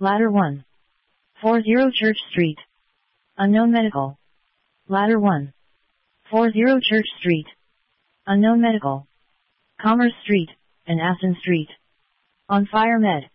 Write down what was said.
Ladder 1. 40 Church Street. Unknown medical. Ladder 1. 40 Church Street. Unknown medical. Commerce Street, and Aston Street. On Fire Med.